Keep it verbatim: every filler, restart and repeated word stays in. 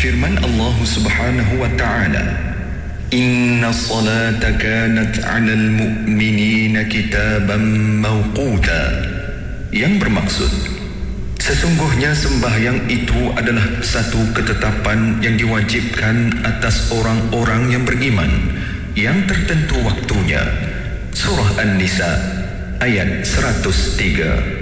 Firman Allah Subhanahu wa taala, Inna salata kanat 'alal mu'minina kitaban mawquta, yang bermaksud sesungguhnya sembahyang itu adalah satu ketetapan yang diwajibkan atas orang-orang yang beriman yang tertentu waktunya. Surah An-Nisa ayat seratus tiga.